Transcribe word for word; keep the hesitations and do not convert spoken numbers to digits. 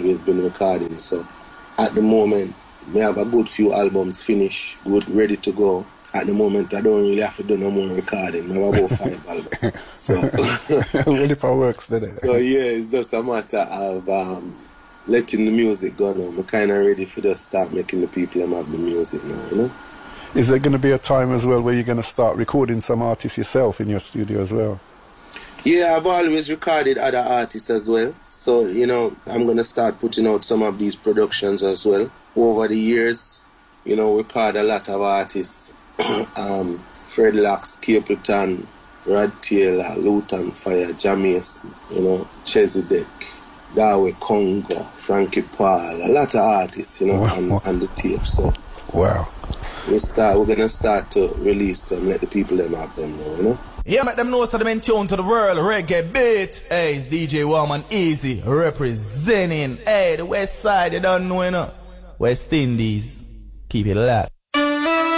always been recording. So at the moment, we have a good few albums finished, good, ready to go. At the moment, I don't really have to do no more recording. I have about five albums. So, well, if it works, doesn't it? So yeah, it's just a matter of um, letting the music go now. I'm kind of ready for just start making the people them have the music now, you know? Is there going to be a time as well where you're going to start recording some artists yourself in your studio as well? Yeah, I've always recorded other artists as well. So, you know, I'm going to start putting out some of these productions as well. Over the years, you know, we record a lot of artists. um, Fred Locks, Capleton, Rod Taylor, Luton Fire, Jameson, you know, Chesedek, Darwin Congo, Frankie Paul, a lot of artists, you know, wow. on, on the tape. So, wow. We start, we're going to start to release them, let the people them have them know, you know? Yeah, make them know so them in tune to the world reggae beat. Hey, it's D J Warman Easy representing. Hey, the West Side, you don't know, you know. West Indies, keep it locked.